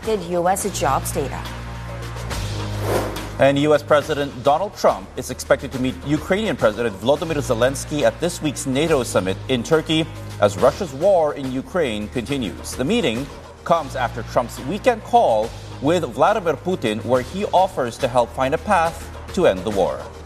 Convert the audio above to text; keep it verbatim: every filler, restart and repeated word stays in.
affected U S jobs data. And U S President Donald Trump is expected to meet Ukrainian President Volodymyr Zelensky at this week's NATO summit in Turkey as Russia's war in Ukraine continues. The meeting comes after Trump's weekend call with Vladimir Putin, where he offers to help find a path to end the war.